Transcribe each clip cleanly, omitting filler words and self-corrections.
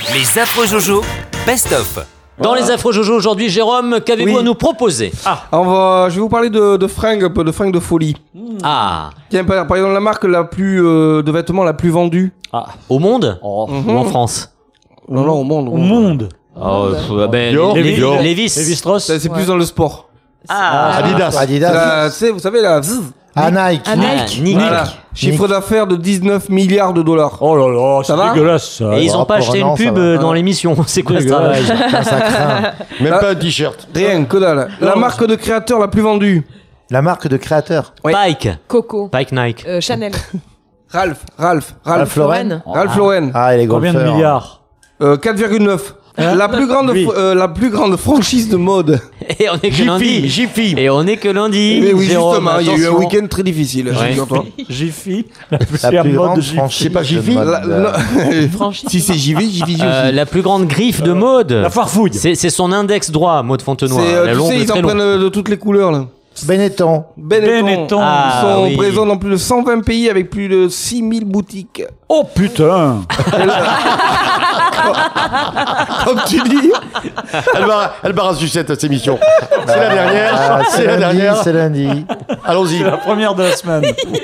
Les affreux Jojo, best-of. Dans les affreux Jojo aujourd'hui, Jérôme, qu'avez-vous à nous proposer? Je vais vous parler de fringues, un peu de fringues de folie. Tiens, par exemple, la marque de vêtements la plus vendue. Au monde ou en France? Non, au monde. Au monde. Lévis. Lévi-Strauss. C'est plus dans le sport. Adidas. Vous savez, la Nike. Nike. Voilà. Chiffre d'affaires de 19 milliards de dollars. Oh là là, c'est Ça va dégueulasse ça. Et ils ont pas acheté une pub dans l'émission. C'est quoi ce travail? Ça craint. Même pas un t-shirt. Rien, que dalle. La marque de créateur la plus vendue. La marque de créateur. Oui. Pike. Coco. Pike Nike. Chanel. Ralph Lauren. Lauren. Ah, et les Combien de golfeurs. milliards? 4,9. La plus grande franchise de mode. Et on est que lundi. Jiffy. Et on est que lundi. Mais oui, Jérôme, justement, il y a eu un attention. week-end très difficile. figure-toi. Jiffy. La plus grande franchise. C'est pas Jiffy de mode. Si c'est Jiffy aussi. La plus grande griffe de mode. La Farfouille. C'est son index droit, Maud Fontenoy. La Tu longue, sais, le ils en très long. prennent de toutes les couleurs, là. Benetton. Ils Benetton. sont oui. présents dans plus de 120 pays avec plus de 6000 boutiques. Oh putain. Comme tu dis. Elle barre à sucette cette émission. C'est la dernière. Ah, C'est la lundi, dernière. c'est lundi. Allons-y. La première de la semaine.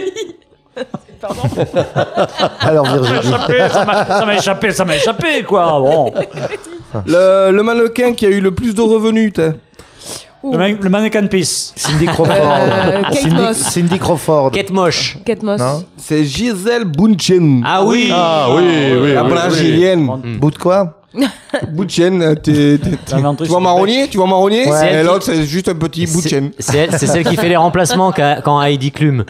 Alors Virginie. Ça m'a échappé quoi. Bon. Le mannequin qui a eu le plus de revenus, t'as. Le mannequin Peace. Cindy Crawford. Kate Moss. Cindy Crawford. Kate Moche. Kate Moss. Non. C'est Gisèle Bundchen. Ah oui. Ah oui. La brésilienne. Bout de quoi? Bundchen, tu vois marronnier? Ouais. Et l'autre, c'est juste un petit bout de chaîne. C'est celle qui fait les remplacements quand Heidi Klum.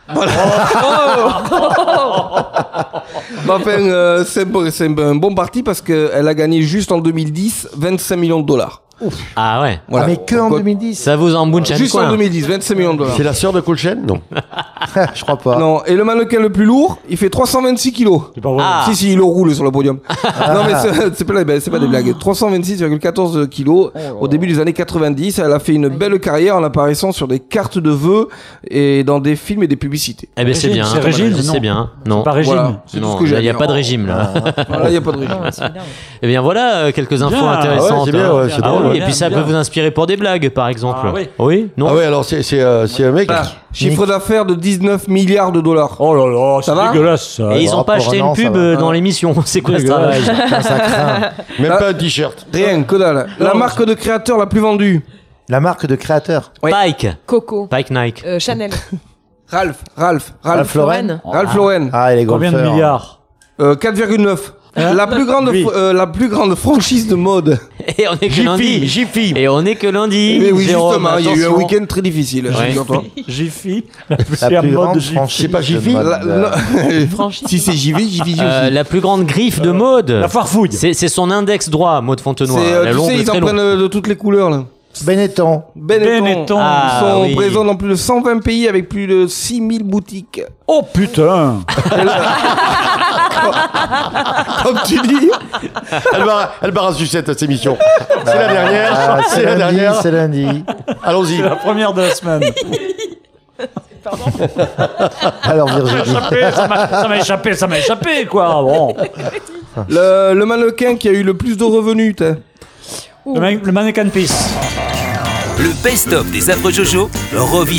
C'est un bon parti parce qu'elle a gagné juste en 2010 25 millions de dollars. Ah ouais. Voilà. Ah, mais que en Donc, 2010. Ça vous embouche un juste coin. en 2010, 25 millions de dollars. C'est la sœur de Colchen? Non. Je crois pas. Non, et le mannequin le plus lourd, il fait 326 kilos. C'est pas vrai. Si, il le roule sur le podium. Non, mais c'est pas des blagues. 326,14 kilos au début des années 90. Elle a fait une belle carrière en apparaissant sur des cartes de vœux et dans des films et des publicités. Eh ben c'est bien. C'est Régine, C'est non. bien. Non. Pas Régine. Voilà, c'est tout Non, ce que j'ai il à n'y a dire. pas de régime là. Voilà, il n'y a pas de régime. Eh bien voilà quelques infos Bien. intéressantes. Ah ouais, c'est bien, ouais, c'est Ah drôle, oui, ouais. et puis ça Bien. peut vous inspirer pour des blagues par exemple. Ah oui. Oui. Non. Ah ouais, alors c'est un mec. Voilà. Chiffre d'affaires de 19 milliards de dollars. Oh là là, Ça c'est va dégueulasse ça. Et ils ont pour pas acheté un une an, ça pub va. dans l'émission. C'est quoi ce Dégueulasse. travail? Ça craint. Même pas un t-shirt. Rien, que dalle. La marque de créateur la plus vendue. La marque de créateur. Oui. Pike. Coco. Pike Nike. Chanel. Ralph Lauren. Lauren. Ah, et les Combien golfeurs. de milliards? 4,9. La plus grande franchise de mode. Et on est que lundi. Jiffy. Et on est que lundi. Mais oui, Jérôme, justement, il y a eu un attention. week-end très difficile. Ouais. figure-toi. Jiffy. La plus grande franchise. C'est pas Jiffy de mode. Franchise. Si c'est Jiffy aussi. La plus grande griffe de mode. La Farfouille. C'est son index droit, Maud Fontenoy. La Tu longue, sais, le ils en très long. prennent de toutes les couleurs, là. Benetton. Ils Benetton. Ah, sont oui. présents dans plus de 120 pays avec plus de 6000 boutiques. Oh putain. Comme tu dis. Elle barre à sucette cette émission. C'est la dernière. Ah, C'est la lundi, dernière. c'est lundi. Allons-y. C'est la première de la semaine. Alors Virginie. Ça m'a échappé quoi. Bon. Le mannequin qui a eu le plus de revenus, t'as. Le mannequin Peace. Le best-of des affreux Jojo, revisité.